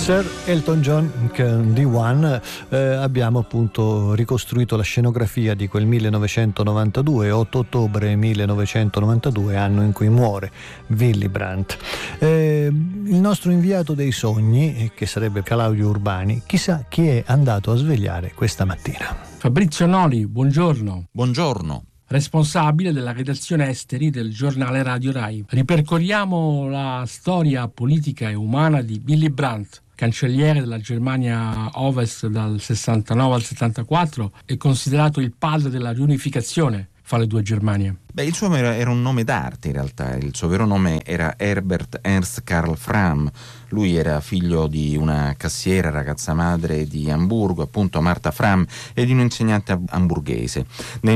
Sir Elton John di One, abbiamo appunto ricostruito la scenografia di quel 1992, 8 ottobre 1992, anno in cui muore Willy Brandt. Il nostro inviato dei sogni, che sarebbe Claudio Urbani, chissà chi è andato a svegliare questa mattina. Fabrizio Noli, buongiorno. Buongiorno. Responsabile della redazione esteri del giornale Radio Rai. Ripercorriamo la storia politica e umana di Willy Brandt, cancelliere della Germania Ovest dal 69 al 74 e considerato il padre della riunificazione fra le due Germanie. Il suo era un nome d'arte in realtà, il suo vero nome era Herbert Ernst Karl Frahm. Lui era figlio di una cassiera, ragazza madre di Amburgo, appunto Martha Frahm, e di un insegnante hamburghese. Nel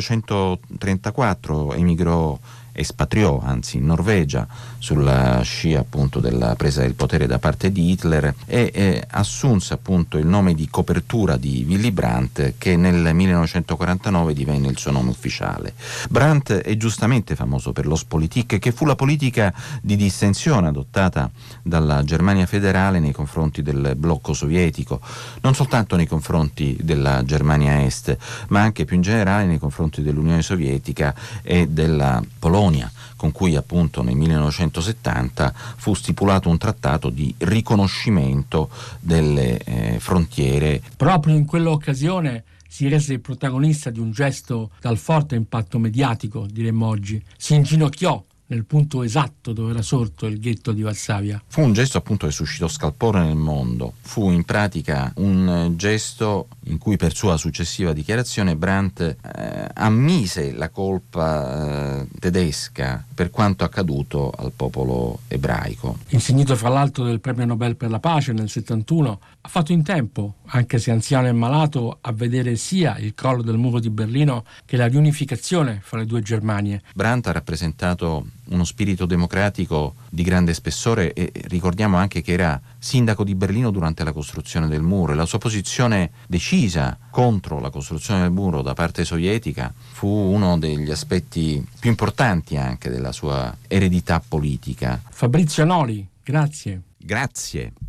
1934 emigrò, espatriò anzi in Norvegia sulla scia appunto della presa del potere da parte di Hitler e assunse appunto il nome di copertura di Willy Brandt, che nel 1949 divenne il suo nome ufficiale. Brandt è giustamente famoso per l'Ostpolitik, che fu la politica di distensione adottata dalla Germania federale nei confronti del blocco sovietico, non soltanto nei confronti della Germania Est, ma anche più in generale nei confronti dell'Unione Sovietica e della Polonia, con cui appunto nel 1970 fu stipulato un trattato di riconoscimento delle frontiere. Proprio in quell'occasione si rese protagonista di un gesto dal forte impatto mediatico, diremmo oggi. Si inginocchiò nel punto esatto dove era sorto il ghetto di Varsavia. Fu un gesto appunto che suscitò scalpore nel mondo. Fu in pratica un gesto in cui, per sua successiva dichiarazione, Brandt ammise la colpa tedesca per quanto accaduto al popolo ebraico. Insignito fra l'altro del premio Nobel per la pace nel 71, ha fatto in tempo, anche se anziano e malato, a vedere sia il crollo del muro di Berlino che la riunificazione fra le due Germanie. Brandt ha rappresentato uno spirito democratico di grande spessore e ricordiamo anche che era sindaco di Berlino durante la costruzione del muro, e la sua posizione decisa contro la costruzione del muro da parte sovietica fu uno degli aspetti più importanti anche della sua eredità politica. Fabrizio Noli, grazie. Grazie.